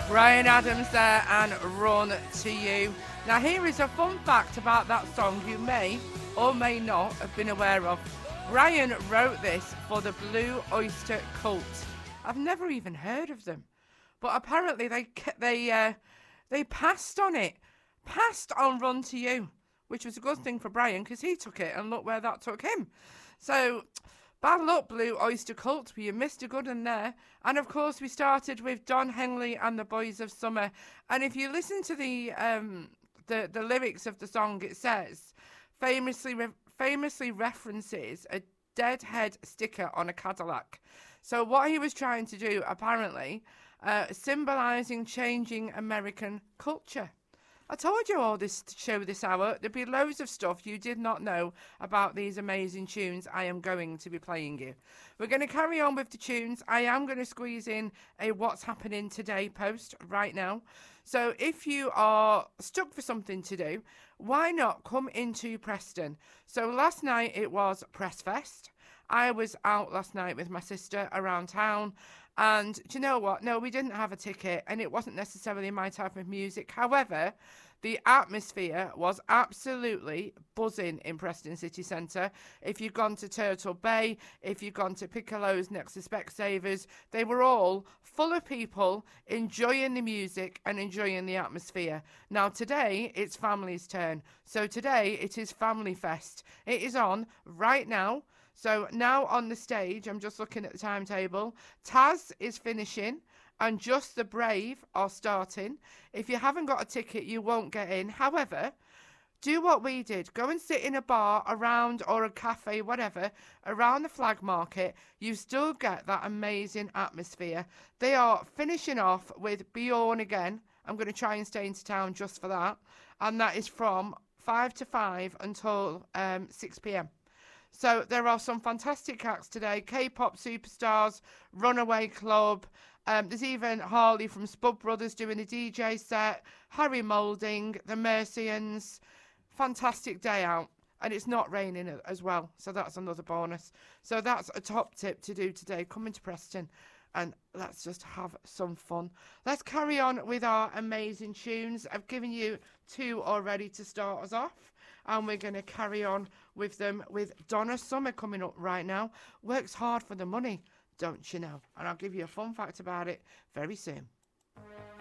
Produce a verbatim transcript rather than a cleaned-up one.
Ryan Adams there and Run to You. Now here is a fun fact about that song you may or may not have been aware of. Brian wrote this for the Blue Oyster Cult. I've never even heard of them, but apparently they they uh, they passed on it, passed on Run to You, which was a good thing for Brian because he took it and look where that took him. So bad luck, Blue Oyster Cult. You missed a good one there. And of course, we started with Don Henley and the Boys of Summer. And if you listen to the um, the, the lyrics of the song, it says, famously re- famously references a deadhead sticker on a Cadillac. So what he was trying to do, apparently, uh, symbolising changing American culture. I told you all this show this hour. There'd be loads of stuff you did not know about these amazing tunes I am going to be playing you. We're going to carry on with the tunes. I am going to squeeze in a What's Happening Today post right now. So if you are stuck for something to do, why not come into Preston? So last night it was Pressfest. I was out last night with my sister around town. And do you know what? No, we didn't have a ticket and it wasn't necessarily my type of music. However, the atmosphere was absolutely buzzing in Preston City Centre. If you've gone to Turtle Bay, if you've gone to Piccolo's next to Specsavers, they were all full of people enjoying the music and enjoying the atmosphere. Now today, it's family's turn. So today, it is Family Fest. It is on right now. So now on the stage, I'm just looking at the timetable. Taz is finishing and Just the Brave are starting. If you haven't got a ticket, you won't get in. However, do what we did. Go and sit in a bar around or a cafe, whatever, around the Flag Market. You still get that amazing atmosphere. They are finishing off with Bjorn again. I'm going to try and stay into town just for that. And that is from five to five until um, six p.m. So there are some fantastic acts today. K-pop superstars, Runaway Club. Um, there's even Harley from Spud Brothers doing a D J set. Harry Moulding, the Mercians. Fantastic day out. And it's not raining as well. So that's another bonus. So that's a top tip to do today. Come into Preston and let's just have some fun. Let's carry on with our amazing tunes. I've given you two already to start us off. And we're going to carry on with them with Donna Summer coming up right now. Works hard for the money, don't you know? And I'll give you a fun fact about it very soon.